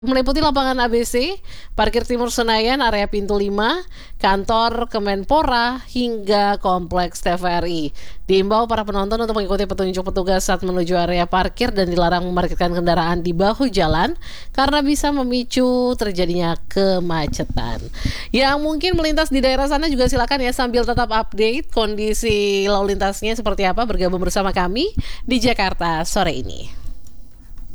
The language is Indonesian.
Meliputi lapangan ABC, parkir timur Senayan, area pintu 5, kantor Kemenpora, hingga kompleks TVRI. Diimbau para penonton untuk mengikuti petunjuk petugas saat menuju area parkir dan dilarang memarkirkan kendaraan di bahu jalan karena bisa memicu terjadinya kemacetan. Yang mungkin melintas di daerah sana juga silakan ya sambil tetap update kondisi lalu lintasnya seperti apa, bergabung bersama kami di Jakarta sore ini.